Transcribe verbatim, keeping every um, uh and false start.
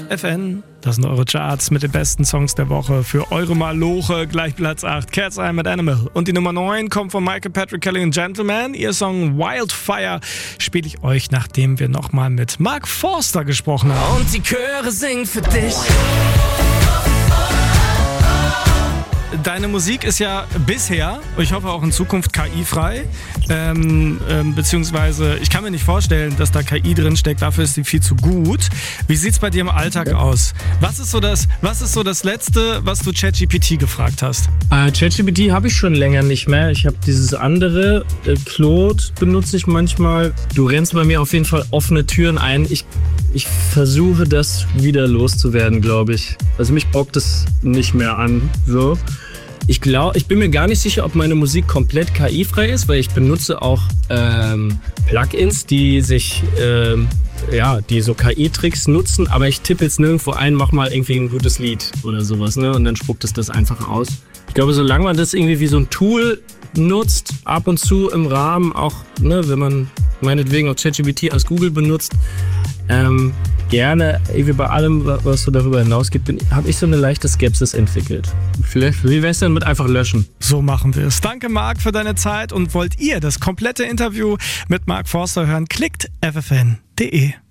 F N. Das sind eure Charts mit den besten Songs der Woche für eure Maloche. Gleich Platz acht, Cat's Eye mit Animal. Und die Nummer neun kommt von Michael Patrick Kelly und Gentleman. Ihr Song Wildfire spiele ich euch, nachdem wir nochmal mit Mark Forster gesprochen haben. Und die Chöre singen für dich. Deine Musik ist ja bisher, ich hoffe auch in Zukunft, K I-frei. Ähm, ähm, beziehungsweise, ich kann mir nicht vorstellen, dass da K I drin steckt. Dafür ist sie viel zu gut. Wie sieht's bei dir im Alltag ja. aus? Was ist so das, was ist so das Letzte, was du ChatGPT gefragt hast? Äh, ChatGPT habe ich schon länger nicht mehr. Ich habe dieses andere, äh, Claude benutze ich manchmal. Du rennst bei mir auf jeden Fall offene Türen ein. Ich, ich versuche das wieder loszuwerden, glaube ich. Also mich bockt es nicht mehr an. So. Ich glaube, ich bin mir gar nicht sicher, ob meine Musik komplett K I-frei ist, weil ich benutze auch ähm, Plugins, die sich, ähm, ja, die so K I-Tricks nutzen, aber ich tippe jetzt nirgendwo ein, mach mal irgendwie ein gutes Lied oder sowas, ne? Und dann spuckt es das einfach aus. Ich glaube, solange man das irgendwie wie so ein Tool nutzt, ab und zu im Rahmen, auch, ne, wenn man meinetwegen auch ChatGPT als Google benutzt, ähm, gerne, irgendwie bei allem, was so darüber hinausgeht, habe ich so eine leichte Skepsis entwickelt. Vielleicht, wie wäre es denn mit einfach löschen? So machen wir es. Danke, Marc, für deine Zeit. Und wollt ihr das komplette Interview mit Mark Forster hören? Klickt f f n punkt d e.